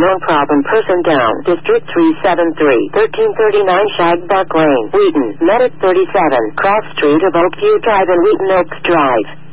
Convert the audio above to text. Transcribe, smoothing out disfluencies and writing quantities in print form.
unknown problem person down. District 373, 1339 Shagbuck Lane, Wheaton, Medic 37, Cross Street of Oakview Drive and Wheaton Oaks Drive.